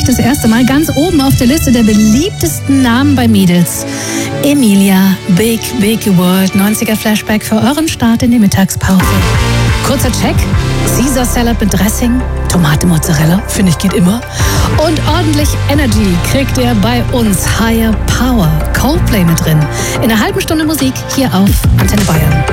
das erste Mal ganz oben auf der Liste der beliebtesten Namen bei Mädels. Emilia, Big World, 90er Flashback für euren Start in die Mittagspause. Kurzer Check, Caesar Salad mit Dressing, Tomate Mozzarella, finde ich geht immer. Und ordentlich Energy kriegt ihr bei uns. Higher Power, Coldplay mit drin. In einer halben Stunde Musik hier auf Antenne Bayern.